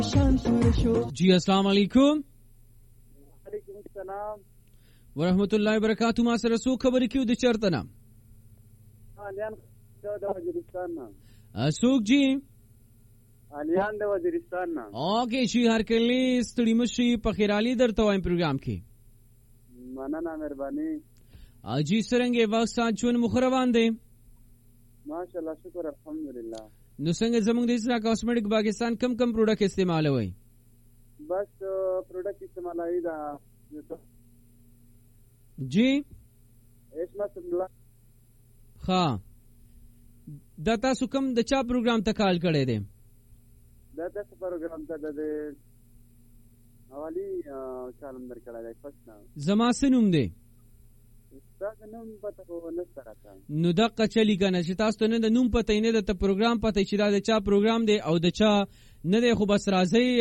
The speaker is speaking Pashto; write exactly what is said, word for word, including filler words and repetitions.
जी अस्सलाम वालेकुम। वालेकुम सलाम वरहमतुल्लाहि वबरकातुहू। मा सर सो खबर क्यों दे चरतना आलियान د وزیرستان نه اسوک جی आलियान د وزیرستان نه اوکے شي هر کله ستړي مشي په خیرالي درته وایم پروګرام کې مننه مهرباني اجي سرنګي وخت سات چون مخروان دي ماشاءالله شکر الحمدلله نو څنګه زموږ د اسلام کاسمیټک پاکستان کم کم پروډکټ استعمال وای بس پروډکټ استعمالای دا جی اسمت الله ها دا تاسو کوم د چا پروګرام ته کال کړی دی دا تاسو پروګرام ته د حوالی چالم در کړی دی پښنا زما سنوم دی استاد نوم پته و نه سره نو دقه چلی کنه چې تاسو نه د نوم پته نه د پروګرام پته چې دا د چا پروګرام دی او د چا نه دی خو بس راځي